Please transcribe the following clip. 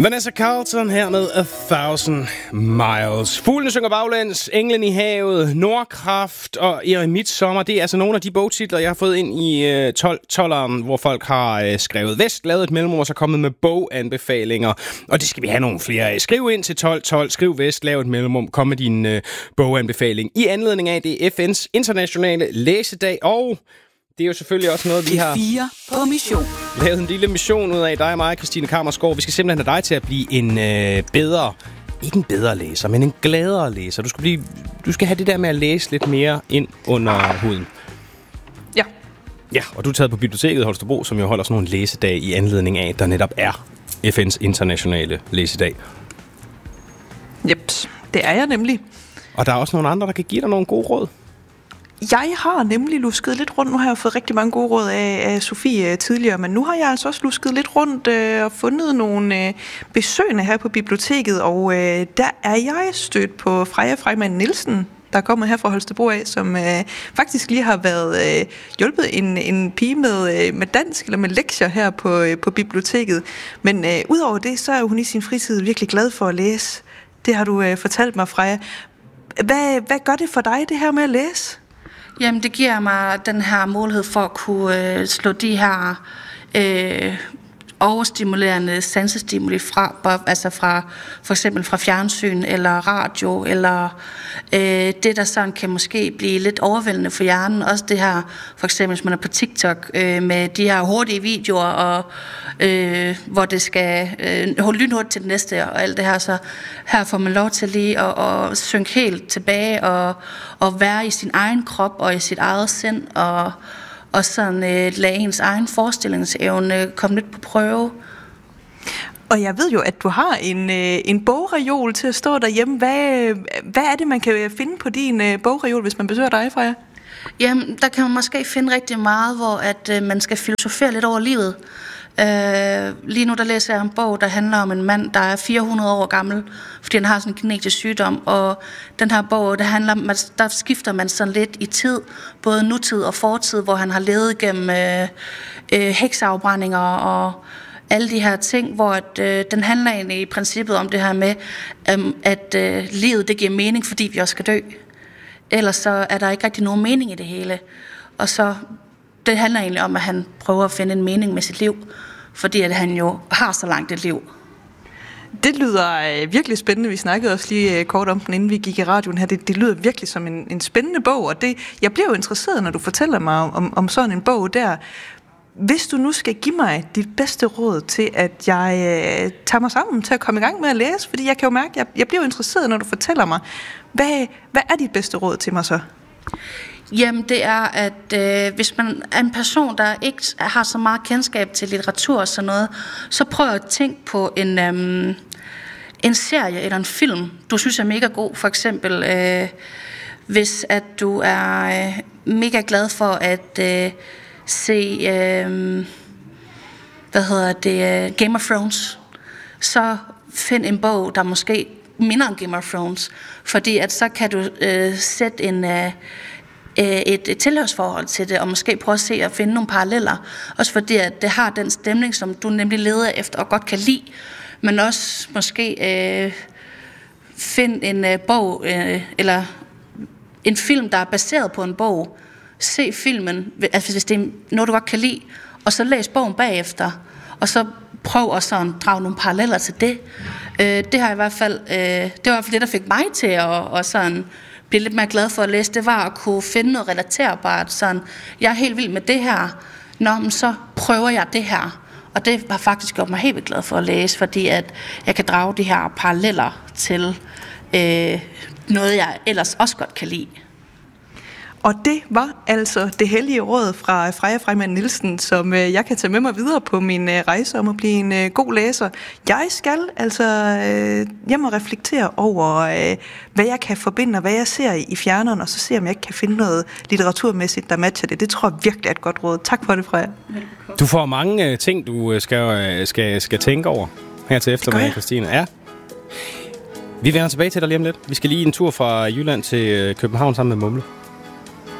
Vanessa Carlton her med 1000 Miles. Fuglene synger baglæns, Englen i havet, Nordkraft og Eremit-sommer. Det er altså nogle af de bogtitler, jeg har fået ind i 12'eren, hvor folk har skrevet Vest, lavet et mellemrum og så kommet med boganbefalinger. Og det skal vi have nogle flere af. Skriv ind til 1212, skriv Vest, lav et mellemrum, kom med din boganbefaling. I anledning af det FN's internationale læsedag, og det er jo selvfølgelig også noget, vi har på mission. Lavet en lille mission ud af dig og mig, Christine Kammersgaard. Vi skal simpelthen have dig til at blive en bedre, ikke en bedre læser, men en gladere læser. Du skal have det der med at læse lidt mere ind under huden. Ja. Ja, og du er taget på biblioteket i Holstebro, som jo holder sådan nogle læsedag i anledning af, at der netop er FN's internationale læsedag. Jeps, det er jeg nemlig. Og der er også nogle andre, der kan give dig nogle gode råd. Jeg har nemlig lusket lidt rundt. Nu har jeg fået rigtig mange gode råd af Sofie tidligere, men nu har jeg altså også lusket lidt rundt og fundet nogle besøgende her på biblioteket, og der er jeg stødt på Freja Freimann Nielsen, der kommer her fra Holstebro af, som faktisk lige har været hjulpet en pige med dansk eller med lektier her på biblioteket. Men udover det, så er hun i sin fritid virkelig glad for at læse. Det har du fortalt mig, Freja. Hvad gør det for dig, det her med at læse? Jamen, det giver mig den her mulighed for at kunne slå de her overstimulerende sansestimuli fra, altså fra for eksempel fra fjernsyn eller radio, eller det, der sådan kan måske blive lidt overvældende for hjernen. Også det her, for eksempel hvis man er på TikTok med de her hurtige videoer, og hvor det skal holde lynhurtigt til det næste, og alt det her. Så her får man lov til lige at synke helt tilbage, og være i sin egen krop, og i sit eget sind, og sådan lade ens egen forestillingsevne komme lidt på prøve. Og jeg ved jo, at du har en bogreol til at stå derhjemme. Hvad er det, man kan finde på din bogreol, hvis man besøger dig, Freja? Jamen, der kan man måske finde rigtig meget, hvor at man skal filosofere lidt over livet. Lige nu der læser jeg en bog, der handler om en mand, der er 400 år gammel, fordi han har sådan en genetisk sygdom, og den her bog, der skifter man sådan lidt i tid, både nutid og fortid, hvor han har levet gennem hekseafbrændinger og alle de her ting, hvor den handler egentlig i princippet om det her med, at livet det giver mening, fordi vi også skal dø. Ellers så er der ikke rigtig nogen mening i det hele. Og så det handler egentlig om, at han prøver at finde en mening med sit liv, fordi at han jo har så langt et liv. Det lyder virkelig spændende. Vi snakkede også lige kort om den, inden vi gik i radioen her. Det lyder virkelig som en spændende bog, og jeg bliver jo interesseret, når du fortæller mig om sådan en bog der. Hvis du nu skal give mig dit bedste råd til, at jeg tager mig sammen til at komme i gang med at læse, fordi jeg kan jo mærke, at jeg bliver jo interesseret, når du fortæller mig. Hvad er dit bedste råd til mig så? Jamen, det er, at hvis man er en person, der ikke har så meget kendskab til litteratur og sådan noget, så prøv at tænke på en serie eller en film, du synes er mega god. For eksempel, hvis at du er mega glad for at se, Game of Thrones, så find en bog, der måske minder om Game of Thrones, fordi at så kan du sætte et tilhørsforhold til det, og måske prøve at se at finde nogle paralleller. Også fordi, at det har den stemning, som du nemlig leder efter og godt kan lide, men også måske finde en bog, eller en film, der er baseret på en bog. Se filmen, altså hvis det er noget, du godt kan lide, og så læs bogen bagefter, og så prøv at sådan drage nogle paralleller til det. Det har i hvert fald, det var i hvert fald det, der fik mig til at sådan blive lidt mere glad for at læse. Det var at kunne finde noget relaterbart. Sådan, jeg er helt vild med det her. Nå, men så prøver jeg det her. Og det har faktisk gjort mig helt vildt glad for at læse, fordi at jeg kan drage de her paralleller til noget, jeg ellers også godt kan lide. Og det var altså det hellige råd fra Freja Freimann Nielsen, som jeg kan tage med mig videre på min rejse om at blive en god læser. Jeg skal altså hjem og reflektere over, hvad jeg kan forbinde og hvad jeg ser i fjerneren, og så se, om jeg ikke kan finde noget litteraturmæssigt, der matcher det. Det tror jeg virkelig er et godt råd. Tak for det, Freja. Du får mange ting, du skal tænke over her til eftermiddag, Christine. Ja. Vi vender tilbage til dig lige om lidt. Vi skal lige en tur fra Jylland til København sammen med Mumle.